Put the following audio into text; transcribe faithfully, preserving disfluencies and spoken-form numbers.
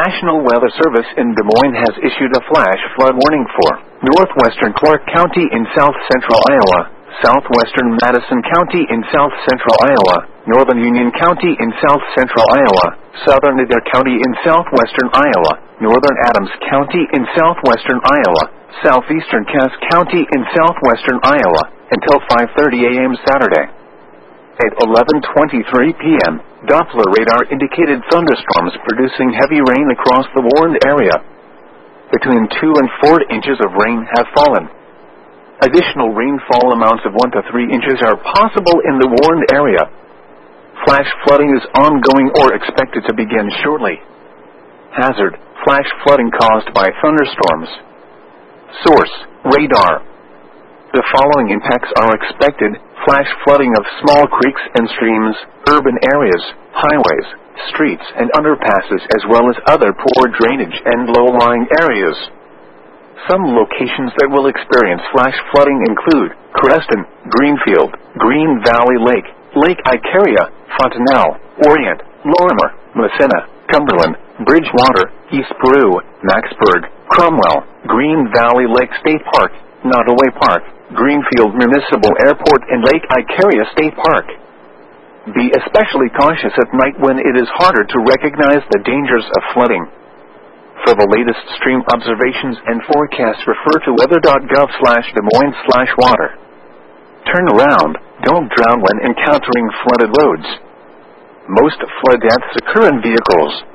National Weather Service in Des Moines has issued a flash flood warning for northwestern Clark County in south-central Iowa, southwestern Madison County in south-central Iowa, northern Union County in south-central Iowa, southern Adair County in southwestern Iowa, northern Adams County in southwestern Iowa, southeastern Cass County in southwestern Iowa, until five thirty a m Saturday. At eleven twenty-three p m, Doppler radar indicated thunderstorms producing heavy rain across the warned area. Between two and four inches of rain have fallen. Additional rainfall amounts of one to three inches are possible in the warned area. Flash flooding is ongoing or expected to begin shortly. Hazard: flash flooding caused by thunderstorms. Source: radar. The following impacts are expected: flash flooding of small creeks and streams, urban areas, highways, streets and underpasses, as well as other poor drainage and low-lying areas. Some locations that will experience flash flooding include Creston, Greenfield, Green Valley Lake, Lake Icaria, Fontanelle, Orient, Lorimer, Massena, Cumberland, Bridgewater, East Peru, Maxburg, Cromwell, Green Valley Lake State Park, Nottoway Park, Greenfield Municipal Airport, and Lake Icaria State Park. Be especially cautious at night when it is harder to recognize the dangers of flooding. For the latest stream observations and forecasts, refer to weather.gov slash Des Moines slash water. Turn around. Don't drown when encountering flooded roads. Most flood deaths occur in vehicles.